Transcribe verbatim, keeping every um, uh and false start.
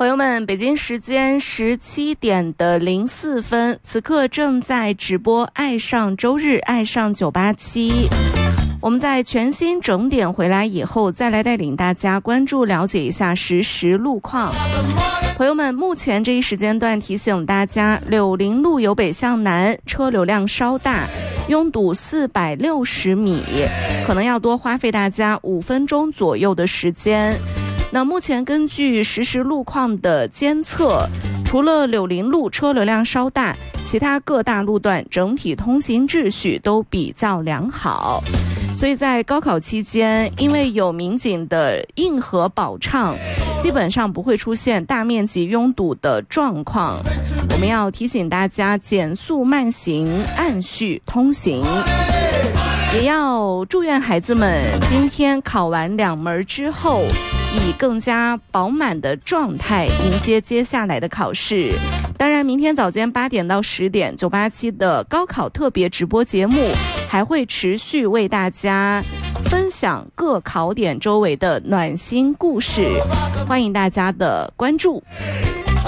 朋友们，北京时间十七点的零四分，此刻正在直播爱上周日，爱上九八七。我们在全新整点回来以后，再来带领大家关注了解一下实时路况。朋友们，目前这一时间段提醒大家，柳林路由北向南车流量稍大，拥堵四百六十米，可能要多花费大家五分钟左右的时间。那目前根据实时路况的监测，除了柳林路车流量稍大，其他各大路段整体通行秩序都比较良好。所以在高考期间，因为有民警的硬核保畅，基本上不会出现大面积拥堵的状况。我们要提醒大家减速慢行，按序通行。也要祝愿孩子们今天考完两门之后，以更加饱满的状态迎接接下来的考试。当然，明天早间八点到十点，九八七的高考特别直播节目还会持续为大家分享各考点周围的暖心故事，欢迎大家的关注。